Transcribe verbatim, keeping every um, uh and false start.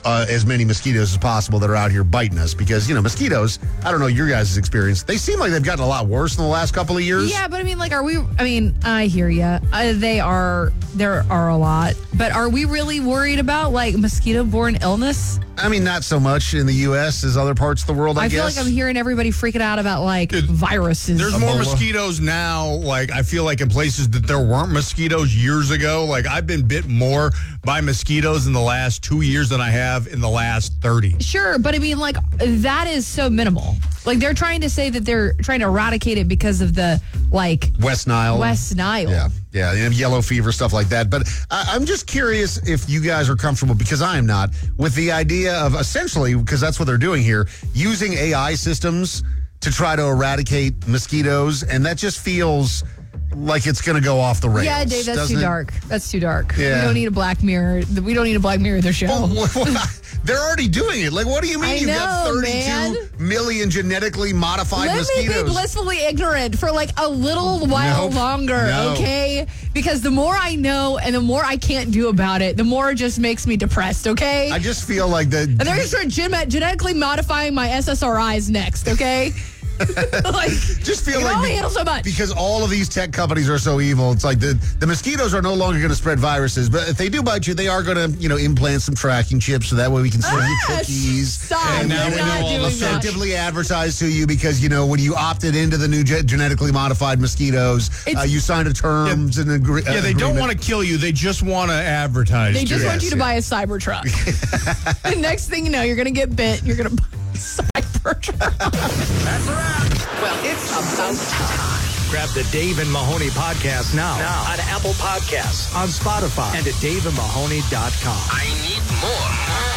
uh, as many mosquitoes as possible that are out here biting us because, you know, mosquitoes, I don't know your guys' experience, they seem like they've gotten a lot worse in the last couple of years. Yeah, but I mean, like, are we, I mean, I hear you. Uh, they are, there are a lot. But are we really worried about, like, mosquito-borne illness? I mean, not so much in the U S as other parts of the world, I, I guess. feel like I'm hearing everybody freaking out about, like, Dude, viruses. There's more Ebola. mosquitoes now, like, I feel like in places that there weren't mosquitoes years ago. Like, I've been bit more by mosquitoes in the last two years than I have in the last thirty. Sure, but I mean, like, that is so minimal. Like, they're trying to say that they're trying to eradicate it because of the, like, West Nile. West Nile. Yeah, yeah, and yellow fever, stuff like that. But I, I'm just curious if you guys are comfortable, because I am not, with the idea of essentially, because that's what they're doing here, using A I systems to try to eradicate mosquitoes, and that just feels like it's going to go off the rails. Yeah, Dave, that's too doesn't it? dark. That's too dark. Yeah. We don't need a Black Mirror. We don't need a Black Mirror the show. Well, what- they're already doing it. Like, what do you mean I you've got know, thirty-two million genetically modified Let me mosquitoes? be blissfully ignorant for like a little while Nope. longer, No. okay? Because the more I know and the more I can't do about it, the more it just makes me depressed, okay? I just feel like the and they're going to start gen- genetically modifying my S S R Is next, okay? like, just feel you like can only be- handle so much. because all of these tech companies are so evil. It's like the, the mosquitoes are no longer going to spread viruses, but if they do bite you, they are going to, you know, implant some tracking chips so that way we can send you Ah, cookies. stop. And now We're we know not all the doing that. Effectively advertised to you because, you know, when you opted into the new ge- genetically modified mosquitoes, It's- uh, you signed a terms and agree. Yeah, they don't want to kill you. They just want to advertise. They to just you. want you to yeah. buy a Cybertruck. and next thing you know, you're going to get bit. You're going to buy a Cybertruck. That's a wrap. Well, it's about time. Grab the Dave and Mahoney podcast now, now on Apple Podcasts, on Spotify, and at dave and mahoney dot com. I need more.